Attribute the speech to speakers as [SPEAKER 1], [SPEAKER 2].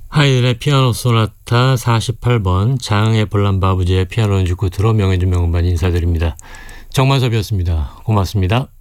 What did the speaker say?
[SPEAKER 1] 하이든의 피아노 소나타 48번 장의 볼란바부제의 피아노 연주 끝으로 명예준 명음반 인사드립니다. 정만섭이었습니다. 고맙습니다.